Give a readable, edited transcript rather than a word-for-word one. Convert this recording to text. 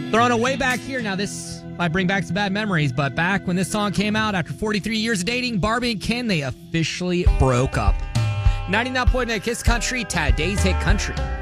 Throwing it way back here. Now, this might bring back some bad memories, but back when this song came out, after 43 years of dating, Barbie and Ken, they officially broke up. 99.9 Kiss Country, Today's Hit Country.